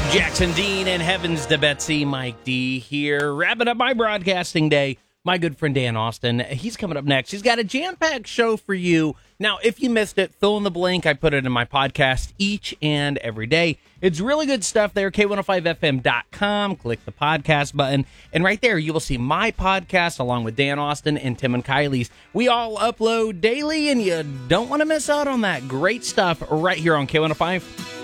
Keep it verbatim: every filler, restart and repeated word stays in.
Jackson Dean and Heavens to Betsy, Mike D here, wrapping up my broadcasting day. My good friend Dan Austin, he's coming up next. He's got a jam-packed show for you. Now, if you missed it, fill in the blank. I put it in my podcast each and every day. It's really good stuff there, K one oh five F M dot com. Click the podcast button, and right there you will see my podcast along with Dan Austin and Tim and Kylie's. We all upload daily, and you don't want to miss out on that great stuff right here on K one oh five.